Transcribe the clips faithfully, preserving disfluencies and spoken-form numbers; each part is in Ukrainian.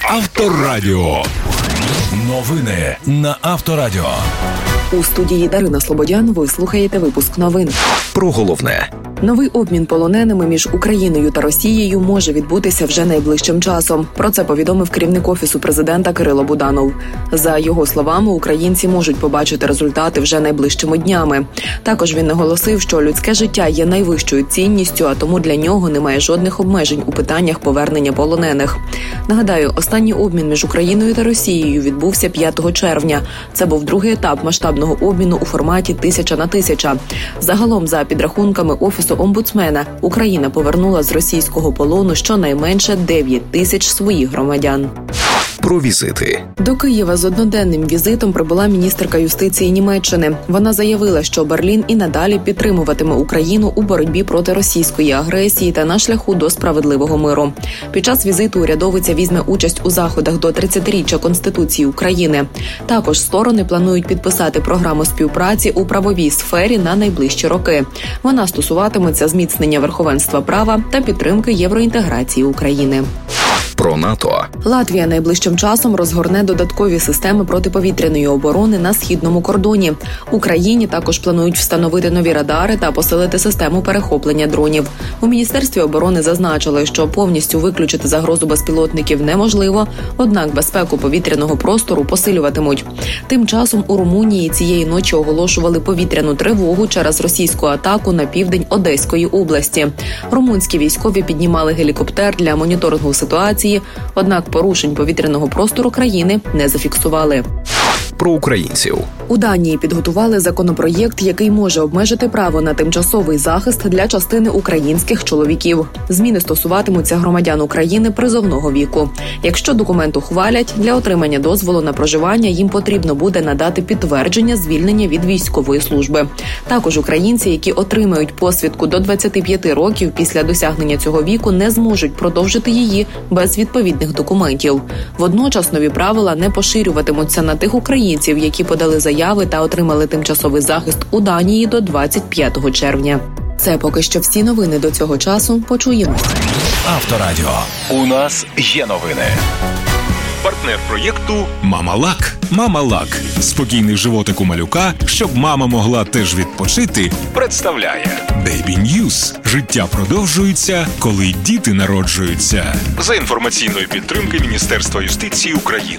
Авторадіо. Новини на Авторадіо. У студії Дарина Слободян ви слухаєте випуск новин. Про головне. Новий обмін полоненими між Україною та Росією може відбутися вже найближчим часом. Про це повідомив керівник Офісу президента Кирило Буданов. За його словами, українці можуть побачити результати вже найближчими днями. Також він наголосив, що людське життя є найвищою цінністю, а тому для нього немає жодних обмежень у питаннях повернення полонених. Нагадаю, останній обмін між Україною та Росією відбувся п'ятого червня. Це був другий етап масштабного обміну у форматі тисяча на тисяча. Загалом, за підрахунками Офісу омбудсмена, Україна повернула з російського полону щонайменше дев'ять тисяч своїх громадян. Про візити. До Києва з одноденним візитом прибула міністерка юстиції Німеччини. Вона заявила, що Берлін і надалі підтримуватиме Україну у боротьбі проти російської агресії та на шляху до справедливого миру. Під час візиту урядовиця візьме участь у заходах до тридцятиріччя Конституції України. Також сторони планують підписати програму співпраці у правовій сфері на найближчі роки. Вона стосуватиметься зміцнення верховенства права та підтримки євроінтеграції України. Про НАТО. Латвія найближчим часом розгорне додаткові системи протиповітряної оборони на східному кордоні. Україні також планують встановити нові радари та посилити систему перехоплення дронів. У Міністерстві оборони зазначили, що повністю виключити загрозу безпілотників неможливо, однак безпеку повітряного простору посилюватимуть. Тим часом у Румунії цієї ночі оголошували повітряну тривогу через російську атаку на південь Одеської області. Румунські військові піднімали гелікоптер для моніторингу ситуації, однак порушень повітряного простору країни не зафіксували. Про українців. У Данії підготували законопроєкт, який може обмежити право на тимчасовий захист для частини українських чоловіків. Зміни стосуватимуться громадян України призовного віку. Якщо документ ухвалять, для отримання дозволу на проживання їм потрібно буде надати підтвердження звільнення від військової служби. Також українці, які отримають посвідку до двадцяти п'яти років після досягнення цього віку, не зможуть продовжити її без відповідних документів. Водночас нові правила не поширюватимуться на тих українців, які подали заяви та отримали тимчасовий захист у Данії до двадцять п'ятого червня. Це поки що всі новини до цього часу. Почуємось. Авторадіо. У нас є новини. Партнер проєкту «Мама-Лак». «Мама-Лак» – спокійний животик у малюка, щоб мама могла теж відпочити, представляє Baby News. Життя продовжується, коли діти народжуються. За інформаційної підтримки Міністерства юстиції України.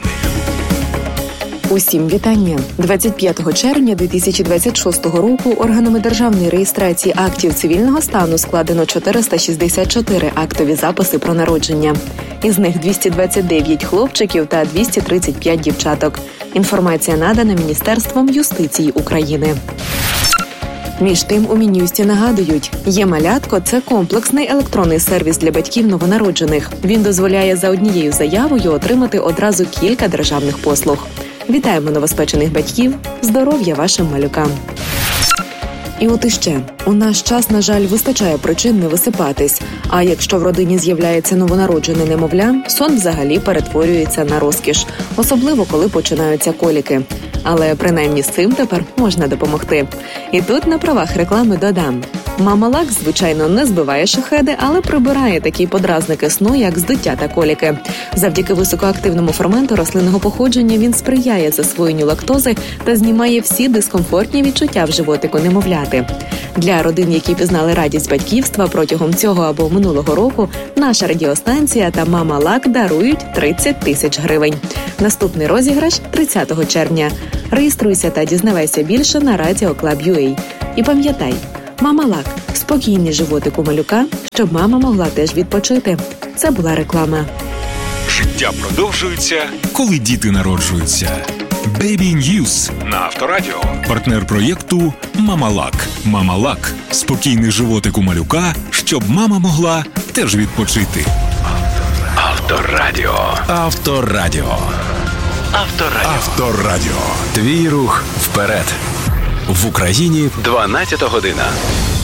Усім вітання. двадцять п'ятого червня дві тисячі двадцять шостого року органами державної реєстрації актів цивільного стану складено чотириста шістдесят чотири актові записи про народження. Із них двісті двадцять дев'ять хлопчиків та двісті тридцять п'ять дівчаток. Інформація надана Міністерством юстиції України. Між тим, у Мін'юсті нагадують, «Є-малятко» – це комплексний електронний сервіс для батьків новонароджених. Він дозволяє за однією заявою отримати одразу кілька державних послуг. Вітаємо новоспечених батьків, здоров'я вашим малюкам. І от іще. У наш час, на жаль, вистачає причин не висипатись. А якщо в родині з'являється новонароджене немовля, сон взагалі перетворюється на розкіш. Особливо, коли починаються коліки. Але принаймні з цим тепер можна допомогти. І тут на правах реклами додам. Мама-Лак, звичайно, не збиває шахеди, але прибирає такі подразники сну, як здуття та коліки. Завдяки високоактивному ферменту рослинного походження він сприяє засвоєнню лактози та знімає всі дискомфортні відчуття в животику немовляти. Для родин, які пізнали радість батьківства протягом цього або минулого року, наша радіостанція та Мама-Лак дарують тридцять тисяч гривень. Наступний розіграш – тридцятого червня. Реєструйся та дізнавайся більше на радіо клаб крапка ю а. І пам'ятай, Мама-Лак – спокійний животик у малюка, щоб мама могла теж відпочити. Це була реклама. Життя продовжується, коли діти народжуються. Baby News на Авторадіо. Партнер проєкту «Мама-Лак». «Мама-Лак» – спокійний животик у малюка, щоб мама могла теж відпочити. Авторадіо. Авторадіо. Авторадіо. Авторадіо. Твій рух вперед. В Україні дванадцята година.